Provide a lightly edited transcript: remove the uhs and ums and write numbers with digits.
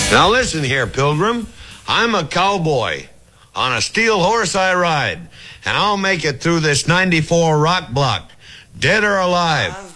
Now listen here, Pilgrim. I'm a cowboy. On a steel horse I ride, and I'll make it through this 94 rock block, dead or alive.